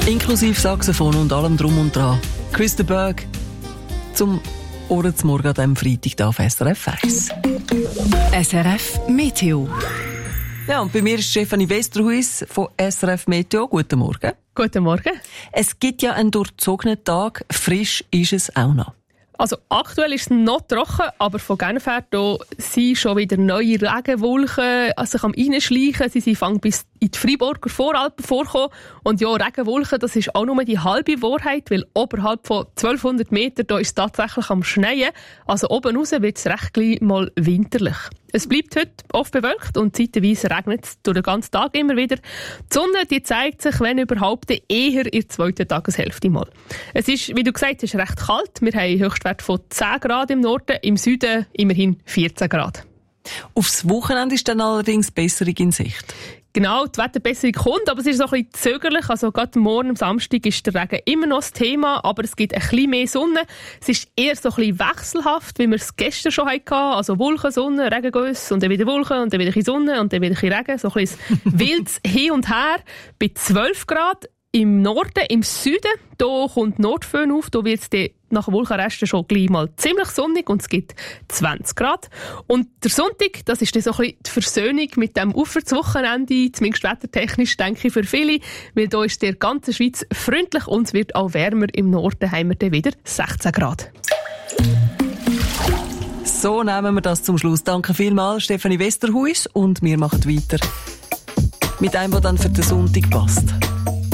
Inklusive Saxophon und allem drum und dran. Chris de Burgh zum Ohrensmorgen an diesem Freitag hier auf SRF 1. SRF Meteo. Ja, und bei mir ist Stefanie Westerhuis von SRF Meteo. Guten Morgen. Guten Morgen. Es gibt ja einen durchzogenen Tag. Frisch ist es auch noch. Also aktuell ist es noch trocken, aber von Genf her sind schon wieder neue Regenwolken sich am Reinschleichen. Sie fangen bis in die Freiburger Voralpen vorkommen. Und ja, Regenwolken, das ist auch nur die halbe Wahrheit, weil oberhalb von 1200 Metern da ist es tatsächlich am Schneien. Also oben raus wird es recht gleich mal winterlich. Es bleibt heute oft bewölkt und zeitweise regnet es durch den ganzen Tag immer wieder. Die Sonne die zeigt sich, wenn überhaupt, eher in der zweiten Tageshälfte mal. Es ist, wie du gesagt hast, recht kalt. Wir haben einen Höchstwert von 10 Grad im Norden, im Süden immerhin 14 Grad. Aufs Wochenende ist dann allerdings Besserung in Sicht. Genau, die Wetterbesserung kommt, aber es ist so ein bisschen zögerlich. Also gerade morgen am Samstag ist der Regen immer noch das Thema, aber es gibt ein bisschen mehr Sonne. Es ist eher so ein bisschen wechselhaft, wie wir es gestern schon hatten. Also Wolken, Sonne, Regengösse und dann wieder Wolken und dann wieder ein bisschen Sonne und dann wieder ein bisschen Regen. So ein bisschen wildes Hin und Her. Bei 12 Grad im Norden, im Süden, da kommt Nordföhn auf, da wird es nach Wolkenresten schon gleich mal ziemlich sonnig und es gibt 20 Grad. Und der Sonntag, das ist dann so ein bisschen die Versöhnung mit dem Aufwärtswochenende, zumindest wettertechnisch, denke ich, für viele, weil da ist der ganze Schweiz freundlich und es wird auch wärmer. Im Norden haben wir dann wieder 16 Grad. So nehmen wir das zum Schluss. Danke vielmals, Stefanie Westerhuis, und wir machen weiter mit einem, der dann für den Sonntag passt.